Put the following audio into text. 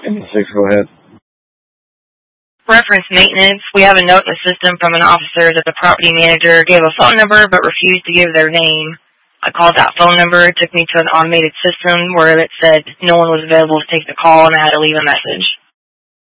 6, go ahead. Reference maintenance. We have a note in the system from an officer that the property manager gave a phone number but refused to give their name. I called that phone number. It took me to an automated system where it said no one was available to take the call, and I had to leave a message.